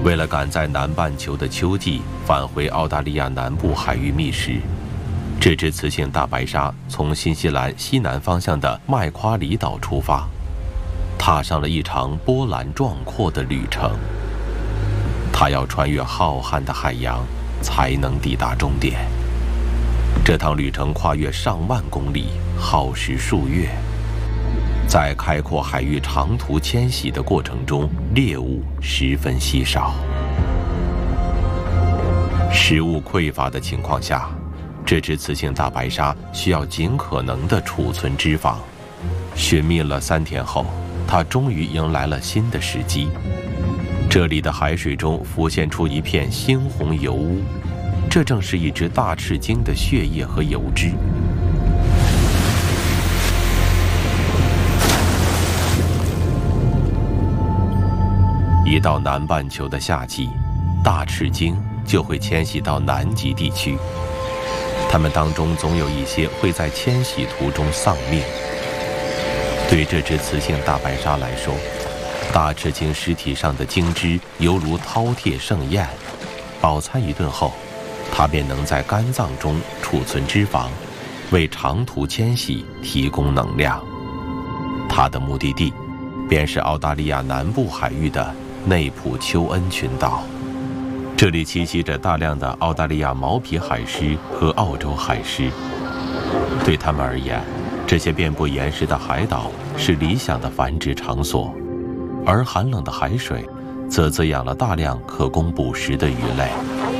为了赶在南半球的秋季返回澳大利亚南部海域觅食，这只雌性大白鲨从新西兰西南方向的麦夸里岛出发，踏上了一场波澜壮阔的旅程。它要穿越浩瀚的海洋，才能抵达终点。这趟旅程跨越上万公里，耗时数月。在开阔海域长途迁徙的过程中，猎物十分稀少。食物匮乏的情况下，这只雌性大白鲨需要尽可能地储存脂肪。寻觅了3天后，它终于迎来了新的时机。这里的海水中浮现出一片猩红油污，这正是一只大翅鲸的血液和油脂。一到南半球的夏季，大翅鲸就会迁徙到南极地区。它们当中总有一些会在迁徙途中丧命。对这只雌性大白鲨来说，大翅鲸尸体上的鲸汁犹如饕餮盛宴，饱餐一顿后，它便能在肝脏中储存脂肪，为长途迁徙提供能量。它的目的地便是澳大利亚南部海域的内普丘恩群岛，这里栖息着大量的澳大利亚毛皮海狮和澳洲海狮。对它们而言，这些遍布岩石的海岛是理想的繁殖场所，而寒冷的海水则滋养了大量可供捕食的鱼类。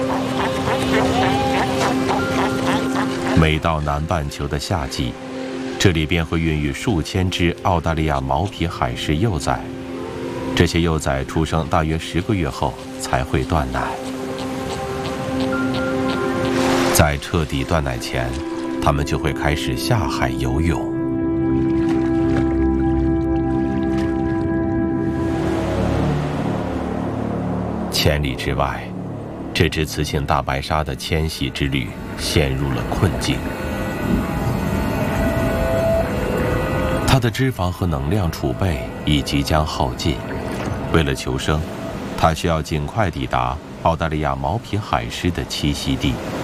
每到南半球的夏季，这里便会孕育数千只澳大利亚毛皮海狮幼崽。这些幼崽出生大约10个月后才会断奶。在彻底断奶前，它们就会开始下海游泳。千里之外，这只雌性大白鲨的迁徙之旅陷入了困境。它的脂肪和能量储备已即将耗尽。为了求生，它需要尽快抵达澳大利亚毛皮海狮的栖息地。